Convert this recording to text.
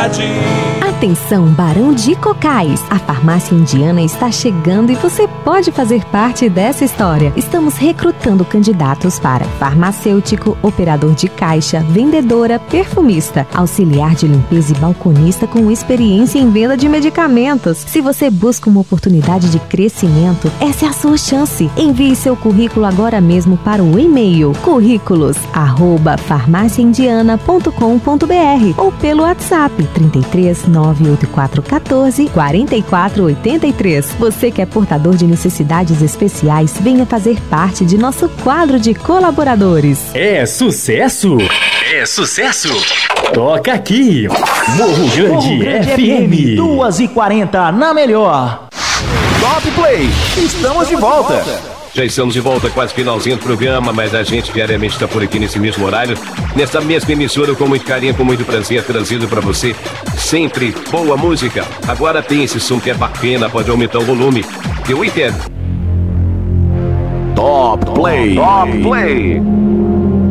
qualidade. Atenção, Barão de Cocais! A farmácia indiana está chegando e você pode fazer parte dessa história. Estamos recrutando candidatos para farmacêutico, operador de caixa, vendedora, perfumista, auxiliar de limpeza e balconista com experiência em venda de medicamentos. Se você busca uma oportunidade de crescimento, essa é a sua chance. Envie seu currículo agora mesmo para o e-mail currículos@farmaciaindiana.com.br ou pelo WhatsApp 33 98414 4483. Você que é portador de necessidades especiais, venha fazer parte de nosso quadro de colaboradores. É sucesso? É sucesso? Toca aqui, Morro Grande FM 2h40 na melhor. Top Play, estamos de volta. Já estamos de volta, quase finalzinho do programa, mas a gente diariamente está por aqui nesse mesmo horário, nessa mesma emissora, com muito carinho, com muito prazer, trazido para você sempre boa música. Agora tem esse som que é bacana, pode aumentar o volume. The Weeknd. Top Play. Top Play.